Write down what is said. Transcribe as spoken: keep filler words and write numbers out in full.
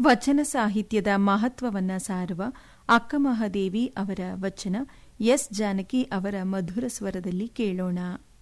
ವಚನ ಸಾಹಿತ್ಯದ ಮಹತ್ವವನ್ನ ಸಾರುವ ಅಕ್ಕಮಹಾದೇವಿ ಅವರ ವಚನ ಎಸ್ ಜಾನಕಿ ಅವರ ಮಧುರ ಸ್ವರದಲ್ಲಿ ಕೇಳೋಣ.